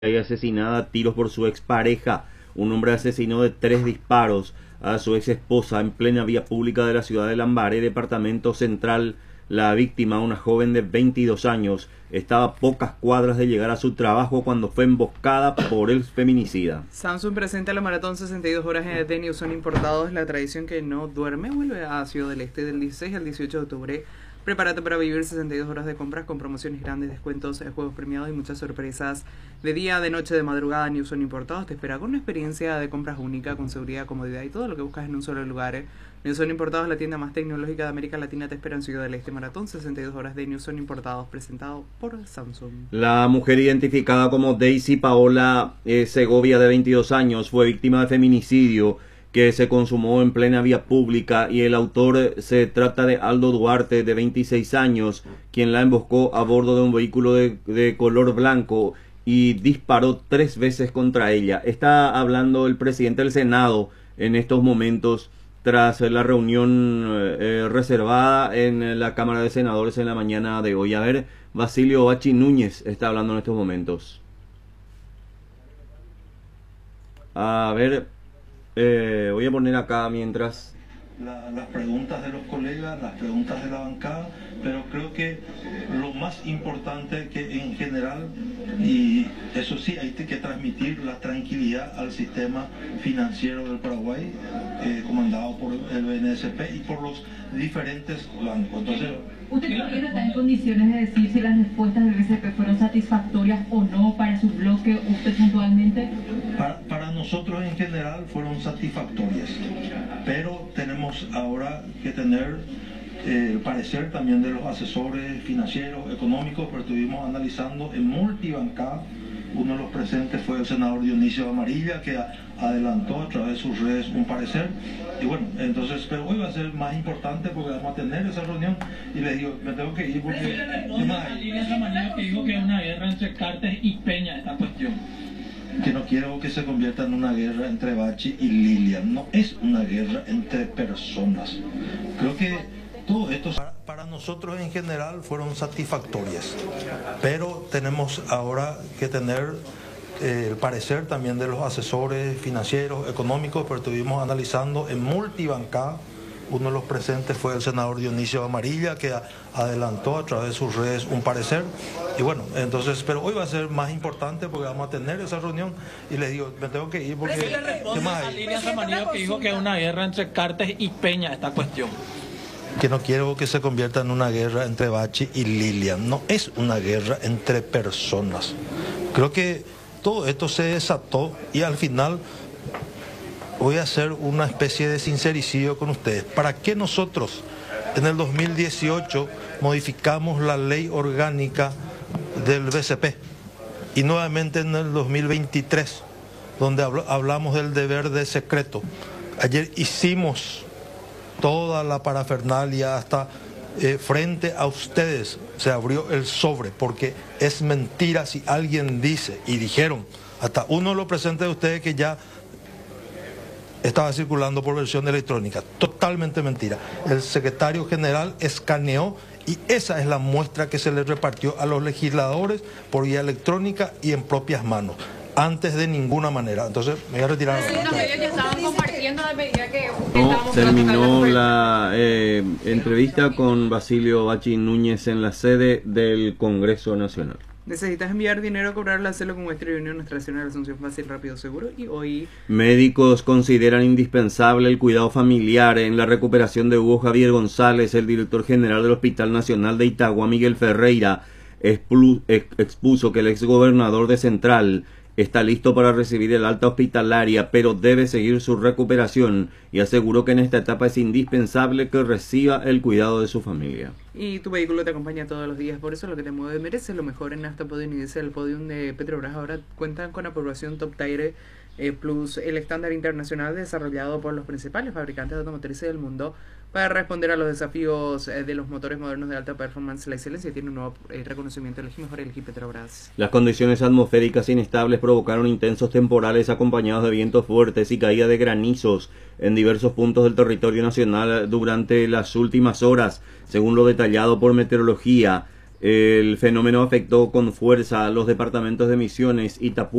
y asesinada a tiros por su expareja. Un hombre asesinó de 3 disparos a su ex esposa en plena vía pública de la ciudad de Lambaré, departamento central. La víctima, una joven de 22 años, estaba a pocas cuadras de llegar a su trabajo cuando fue emboscada por el feminicida. Samsung presenta la maratón 62 horas de New Son Importados. La tradición que no duerme vuelve a Ciudad del Este del 16 al 18 de octubre. Prepárate para vivir 62 horas de compras con promociones grandes, descuentos, juegos premiados y muchas sorpresas. De día, de noche, de madrugada, New Son Importados te espera con una experiencia de compras única, con seguridad, comodidad y todo lo que buscas en un solo lugar. New Son Importados, la tienda más tecnológica de América Latina, te espera en Ciudad del Este. Maratón 62 horas de New Son Importados, presentado por Samsung. La mujer identificada como Daisy Paola Segovia, de 22 años, fue víctima de feminicidio que se consumó en plena vía pública, y el autor se trata de Aldo Duarte, de 26 años, quien la emboscó a bordo de un vehículo de color blanco y disparó 3 veces contra ella. Está hablando el presidente del Senado en estos momentos tras la reunión reservada en la Cámara de Senadores en la mañana de hoy. A ver, Basilio Bachi Núñez está hablando en estos momentos. A ver, voy a poner acá mientras las preguntas de los colegas, las preguntas de la bancada, pero creo que lo más importante que en general, y eso sí, hay que transmitir la tranquilidad al sistema financiero del Paraguay, comandado por el BNSP y por los diferentes bancos. Entonces, ¿usted cree que está en condiciones de decir si las respuestas del BCP fueron satisfactorias o no para su bloque, usted puntualmente? Para nosotros en general fueron satisfactorias, pero tenemos ahora que tener el parecer también de los asesores financieros, económicos, pero estuvimos analizando en multibancada. Uno de los presentes fue el senador Dionisio Amarilla, que adelantó a través de sus redes un parecer. Y bueno, entonces, pero hoy va a ser más importante porque vamos a tener esa reunión. Y les digo, me tengo que ir porque... que dijo que es una guerra entre Cartes y Peña esta cuestión. Que no quiero que se convierta en una guerra entre Bachi y Lilian. No es una guerra entre personas. Creo que todo esto para nosotros en general fueron satisfactorias, pero tenemos ahora que tener el parecer también de los asesores financieros, económicos, pero estuvimos analizando en multibancada. Uno de los presentes fue el senador Dionisio Amarilla, que adelantó a través de sus redes un parecer. Y bueno, entonces, pero hoy va a ser más importante porque vamos a tener esa reunión. Y les digo, me tengo que ir porque... ¿Qué le responde a Lilian Samaniego, que dijo que es una guerra entre Cartes y Peña esta cuestión? Que no quiero que se convierta en una guerra entre Bachi y Lilian. No es una guerra entre personas. Creo que todo esto se desató y al final voy a hacer una especie de sincericidio con ustedes. ¿Para qué nosotros en el 2018 modificamos la ley orgánica del BCP? Y nuevamente en el 2023, donde hablamos del deber de secreto. Ayer hicimos toda la parafernalia hasta frente a ustedes se abrió el sobre, porque es mentira si alguien dice, y dijeron, hasta uno de los presentes de ustedes que ya estaba circulando por versión electrónica. Totalmente mentira. El secretario general escaneó y esa es la muestra que se le repartió a los legisladores por vía electrónica y en propias manos. Antes de ninguna manera. Entonces me voy a retirar. No, terminó la entrevista con Basilio Bachi Núñez en la sede del Congreso Nacional. ¿Necesitas enviar dinero a cobrarlo? Hazlo con Western Union, nuestra nacional de Asunción fácil, rápido, seguro. Y hoy... Médicos consideran indispensable el cuidado familiar en la recuperación de Hugo Javier González. El director general del Hospital Nacional de Itagua, Miguel Ferreira, expuso que el exgobernador de Central está listo para recibir el alta hospitalaria, pero debe seguir su recuperación, y aseguró que en esta etapa es indispensable que reciba el cuidado de su familia. Y tu vehículo te acompaña todos los días, por eso lo que te mueve merece lo mejor en Nafta Podium, y dice el Podium de Petrobras. Ahora cuentan con aprobación Top Tire Plus, el estándar internacional desarrollado por los principales fabricantes de automotrices del mundo para responder a los desafíos de los motores modernos de alta performance. La excelencia tiene un nuevo reconocimiento. Elegí mejor, elegí Petrobras. Las condiciones atmosféricas inestables provocaron intensos temporales acompañados de vientos fuertes y caída de granizos en diversos puntos del territorio nacional durante las últimas horas, según lo detallado por Meteorología. El fenómeno afectó con fuerza a los departamentos de Misiones, Itapú